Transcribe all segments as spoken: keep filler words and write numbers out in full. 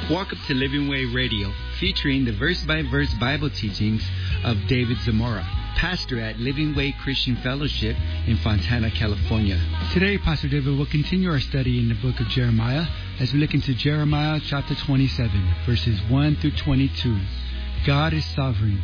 Walk Up to Living Way Radio, featuring the verse-by-verse Bible teachings of David Zamora, pastor at Living Way Christian Fellowship in Fontana, California. Today, Pastor David will continue our study in the book of Jeremiah as we look into Jeremiah chapter twenty-seven, verses one through twenty-two. God is sovereign.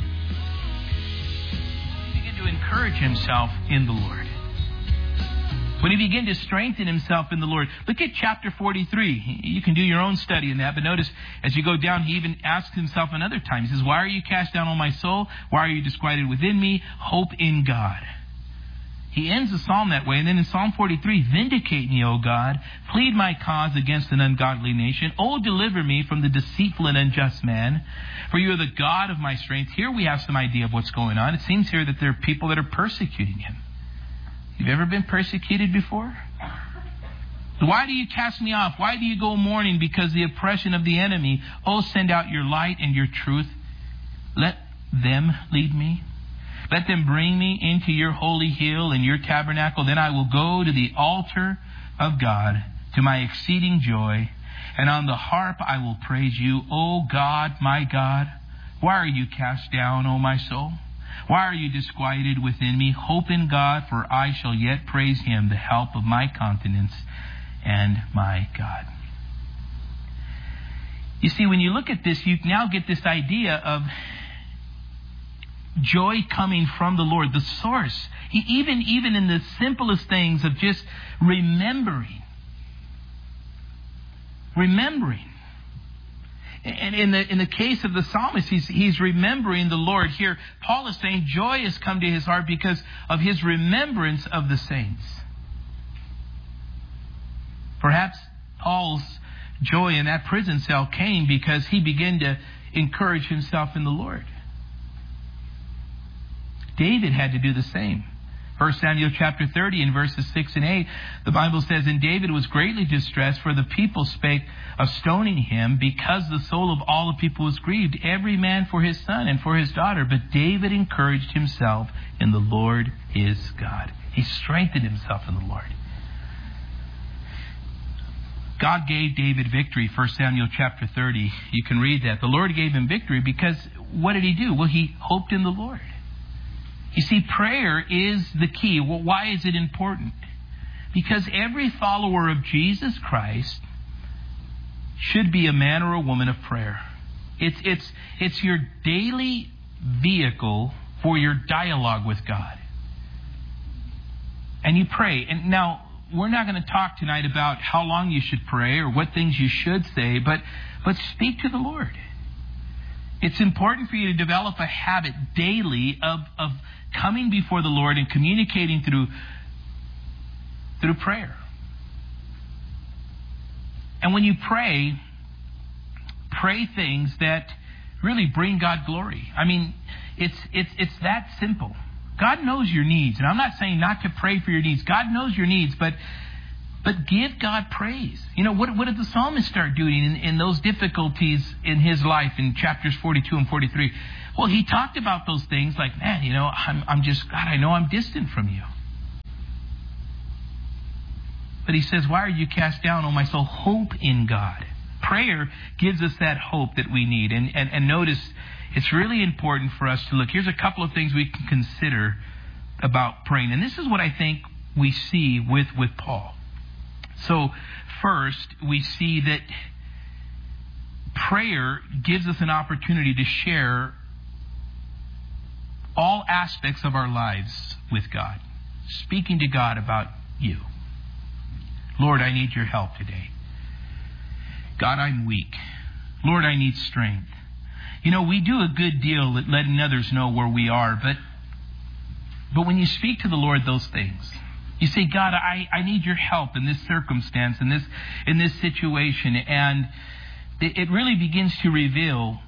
He began to encourage himself in the Lord. When he began to strengthen himself in the Lord. Look at chapter forty-three. You can do your own study in that. But notice, as you go down, he even asks himself another time. He says, "Why are you cast down, O my soul? Why are you disquieted within me? Hope in God." He ends the psalm that way. And then in Psalm forty-three, "Vindicate me, O God. Plead my cause against an ungodly nation. O deliver me from the deceitful and unjust man. For you are the God of my strength." Here we have some idea of what's going on. It seems here that there are people that are persecuting him. You've ever been persecuted before? "Why do you cast me off? Why do you go mourning because the oppression of the enemy? Oh, send out your light and your truth. Let them lead me. Let them bring me into your holy hill and your tabernacle. Then I will go to the altar of God, to my exceeding joy. And on the harp I will praise you. O God, my God, why are you cast down, O my soul? Why are you disquieted within me? Hope in God, for I shall yet praise him, the help of my countenance and my God." You see, when you look at this, you now get this idea of joy coming from the Lord, the source. Even, even in the simplest things of just remembering. Remembering. And in the in the case of the psalmist, he's, he's remembering the Lord. Here, Paul is saying joy has come to his heart because of his remembrance of the saints. Perhaps Paul's joy in that prison cell came because he began to encourage himself in the Lord. David had to do the same. First Samuel chapter thirty and verses six and eight, the Bible says, "And David was greatly distressed, for the people spake of stoning him, because the soul of all the people was grieved, every man for his son and for his daughter. But David encouraged himself in the Lord his God." He strengthened himself in the Lord. God gave David victory, First Samuel chapter thirty. You can read that. The Lord gave him victory because what did he do? Well, he hoped in the Lord. You see, prayer is the key. Well, why is it important? Because every follower of Jesus Christ should be a man or a woman of prayer. It's it's it's your daily vehicle for your dialogue with God. And you pray. And now, we're not going to talk tonight about how long you should pray or what things you should say, but but speak to the Lord. It's important for you to develop a habit daily of of coming before the Lord and communicating through through prayer. And when you pray, pray things that really bring God glory. I mean, it's it's it's that simple. God knows your needs, and I'm not saying not to pray for your needs. God knows your needs, but but give God praise. You know, what what did the psalmist start doing in, in those difficulties in his life in chapters forty-two and forty-three? Well, he talked about those things like, man, you know, I'm I'm just, God, I know I'm distant from you. But he says, "Why are you cast down, O my soul? Hope in God." Prayer gives us that hope that we need. And, and, and notice, it's really important for us to look. Here's a couple of things we can consider about praying. And this is what I think we see with, with Paul. So, first, we see that prayer gives us an opportunity to share all aspects of our lives with God. Speaking to God about you. "Lord, I need your help today. God, I'm weak. Lord, I need strength." You know, we do a good deal at letting others know where we are, but but when you speak to the Lord those things, you say, "God, I, I need your help in this circumstance, in this in this situation," and it, it really begins to reveal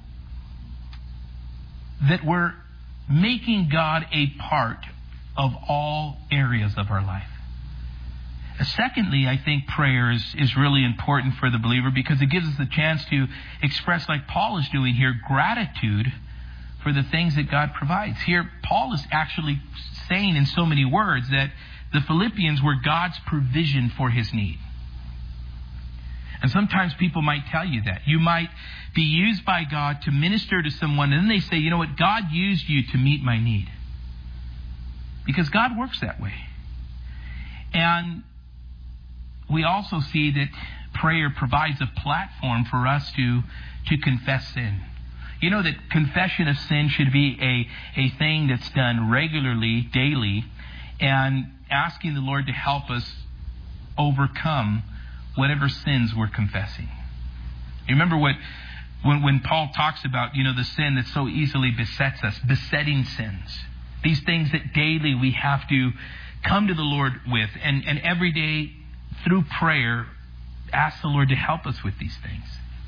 that we're making God a part of all areas of our life. Secondly, I think prayer is, is really important for the believer because it gives us the chance to express, like Paul is doing here, gratitude for the things that God provides. Here, Paul is actually saying in so many words that the Philippians were God's provision for his need. And sometimes people might tell you that. You might be used by God to minister to someone, and then they say, you know what, God used you to meet my need. Because God works that way. And we also see that prayer provides a platform for us to, to confess sin. You know that confession of sin should be a, a thing that's done regularly, daily, and asking the Lord to help us overcome whatever sins we're confessing. You remember what when, when Paul talks about, you know, the sin that so easily besets us, besetting sins. These things that daily we have to come to the Lord with, and, and every day through prayer ask the Lord to help us with these things.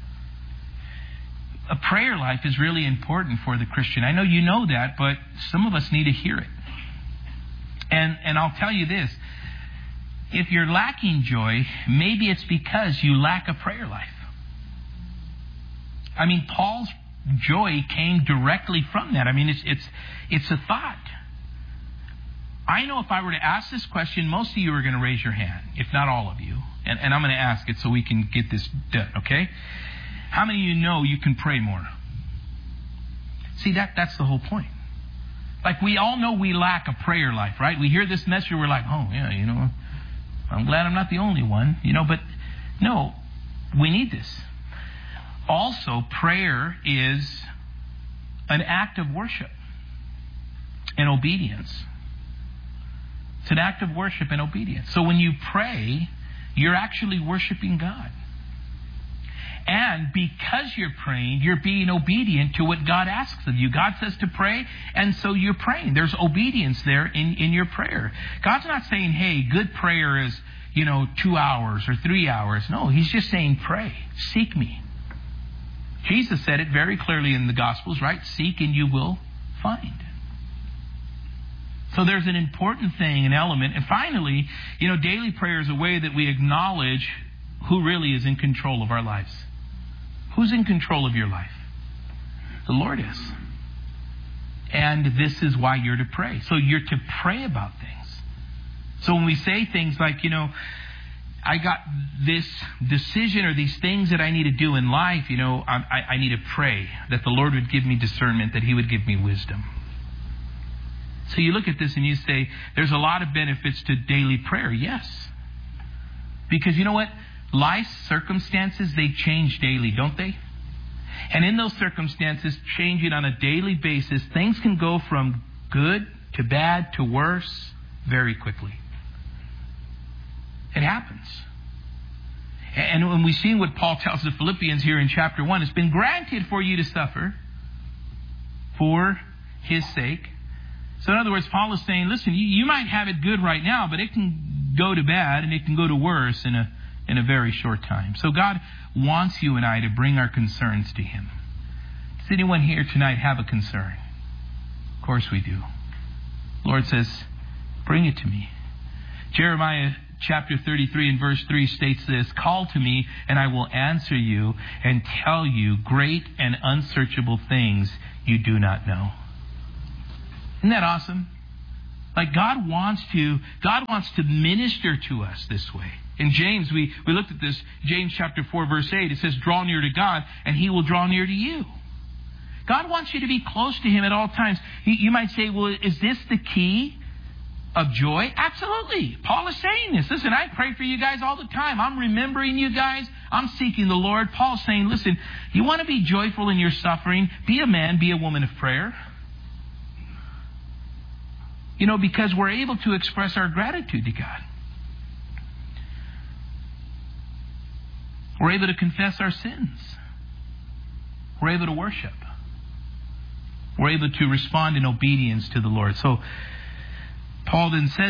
A prayer life is really important for the Christian. I know you know that, but some of us need to hear it. And and I'll tell you this. If you're lacking joy, maybe it's because you lack a prayer life. I mean, Paul's joy came directly from that. I mean, it's it's it's a thought. I know if I were to ask this question, most of you are going to raise your hand, if not all of you. And, and I'm going to ask it so we can get this done, okay? How many of you know you can pray more? See, that that's the whole point. Like, we all know we lack a prayer life, right? We hear this message, we're like, oh, yeah, you know, I'm glad I'm not the only one, you know, but no, we need this. Also, prayer is an act of worship and obedience. It's an act of worship and obedience. So when you pray, you're actually worshiping God. And because you're praying, you're being obedient to what God asks of you. God says to pray, and so you're praying. There's obedience there in, in your prayer. God's not saying, hey, good prayer is, you know, two hours or three hours. No, He's just saying pray. Seek me. Jesus said it very clearly in the Gospels, right? Seek and you will find. So there's an important thing, an element. And finally, you know, daily prayer is a way that we acknowledge who really is in control of our lives. Who's in control of your life? The Lord is. And this is why you're to pray. So you're to pray about things. So when we say things like, you know, I got this decision or these things that I need to do in life, you know, I, I, I need to pray that the Lord would give me discernment, that He would give me wisdom. So you look at this and you say, there's a lot of benefits to daily prayer. Yes. Because you know what? Life's circumstances, they change daily, don't they? And in those circumstances, changing on a daily basis, things can go from good to bad to worse very quickly. It happens. And when we see what Paul tells the Philippians here in chapter one, it's been granted for you to suffer for His sake. So in other words, Paul is saying, listen, you, you might have it good right now, but it can go to bad and it can go to worse in a in a very short time. So God wants you and I to bring our concerns to Him. Does anyone here tonight have a concern? Of course we do. The Lord says, bring it to me. Jeremiah chapter thirty-three and verse three states this, call to me and I will answer you and tell you great and unsearchable things you do not know. Isn't that awesome? Like God wants to, God wants to minister to us this way. In James, we, we looked at this, James chapter four, verse eight. It says, draw near to God, and He will draw near to you. God wants you to be close to Him at all times. You, you might say, well, is this the key of joy? Absolutely. Paul is saying this. Listen, I pray for you guys all the time. I'm remembering you guys. I'm seeking the Lord. Paul's saying, listen, you want to be joyful in your suffering? Be a man, be a woman of prayer. You know, because we're able to express our gratitude to God. We're able to confess our sins. We're able to worship. We're able to respond in obedience to the Lord. So Paul then says,